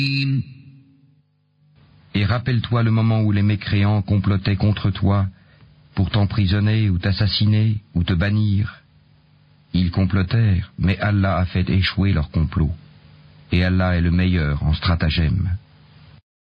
Et rappelle-toi le moment où les mécréants complotaient contre toi pour t'emprisonner ou t'assassiner ou te bannir. Ils complotèrent, mais Allah a fait échouer leur complot. Et Allah est le meilleur en stratagème.